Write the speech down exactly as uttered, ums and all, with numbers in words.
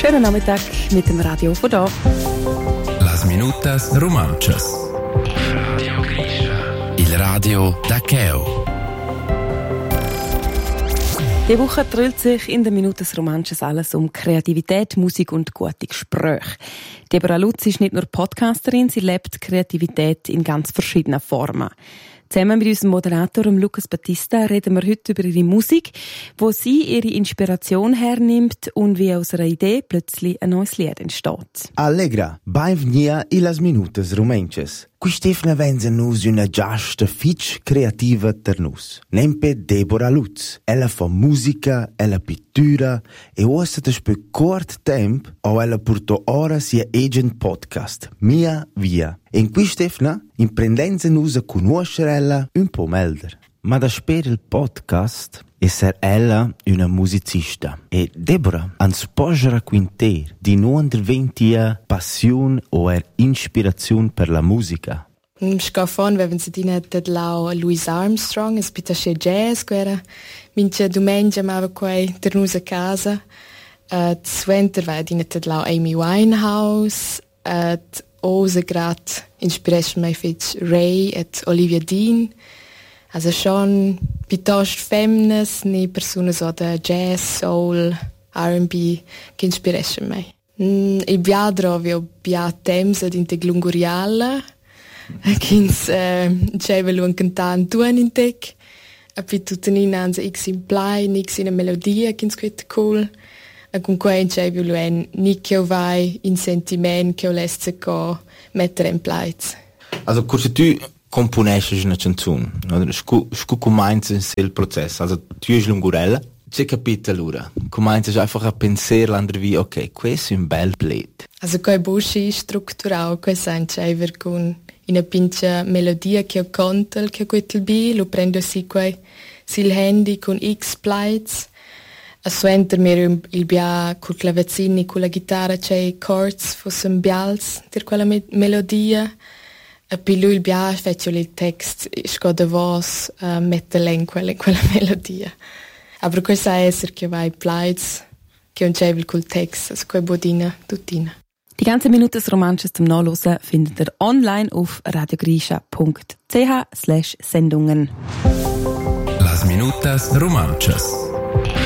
Schönen Nachmittag mit dem Radio von da. Las Minutas Romanchas. Radio Grisha. Il radio da Cheo. Diese Woche dreht sich in den Minutas Romanchas alles um Kreativität, Musik und gute Gespräche. Deborah Lutz ist nicht nur Podcasterin, sie lebt Kreativität in ganz verschiedenen Formen. Zusammen mit unserem Moderator Lucas Battista reden wir heute über ihre Musik, wo sie ihre Inspiration hernimmt und wie aus einer Idee plötzlich ein neues Lied entsteht. Allegra, benvenuta in las Minutas Romanchas. Quistefna venza nus una giasta fitch creativa ter nus. Nempe Deborah Lutz. Ella fa musica, ella pittura e ossa da spe cort temp o ella porto ora sia agent podcast. Mia via. In quistefna imprendenza nus a conoscere ella un po' melder. Ma da sper il podcast esser ella una musicista. E Deborah ans pogera quinter di non interventia passion o er inspirazione per la musica. Im Scafon wenn sie dine ted lau Louis Armstrong, es pitasce jazz, quera mince domenica mava quei ter nus a casa. Et swenter vai dine ted lau Amy Winehouse, et ose grad inspiration mai fitch Ray et Olivia Dean. Also schon piuttosto femmes, ni persone so da jazz, soul, R and B che inspiration mai. Mm, il biadro vi ho bia temps ad inte glunguriala, kins eh chevelu un cantan tuan intek, a pi tutenin anza x imply, nix in a melodia kins quite cool. A con quei chevelu en ni che vai in sentiment che lesse co mettere in plaits. Also kurse tu componesces una canzone, no? Scu scu comincias il processo. Also tu es lungurella, c'è capita allora. Comincias einfach a pensare l'andre vi, ok, questo è un bel plate. Also quei busci strutturau, quei sanchever con una pincha melodia che ho contel che quel bi, lo prendo si quei sil handy con X plates. A suenter mir il bia col clavezzini con la chitarra c'è chords fossen bials per quella me- melodia. E poi lui il bia fece il text sco de voz uh, mettere in quella, quella melodia. Aber questo è essere che vai plaits che un c'è col text, also quei bodina tutina. Die ganze Minutas Romanchas zum Nachhören findet ihr online auf radiogrisha punkt c h slash Sendungen. Las Minutas Romanchas.